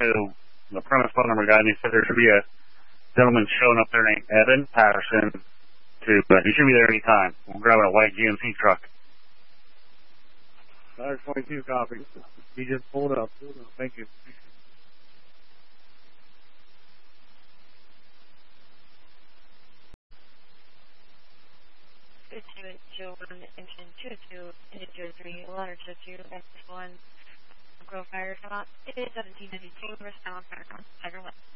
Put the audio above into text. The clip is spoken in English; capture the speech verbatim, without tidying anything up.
to the premise phone number guy, and he said there should be a gentleman showing up there named Evan Patterson, to, but he should be there any time. We're grabbing a white G M C truck. Ladder twenty-two copy. He just pulled up. Thank you. two one, engine two two, engine two three, ladder two two, X one, Grove Fire, come out, it is seventeen ninety-two, rest down, fire, Tiger one.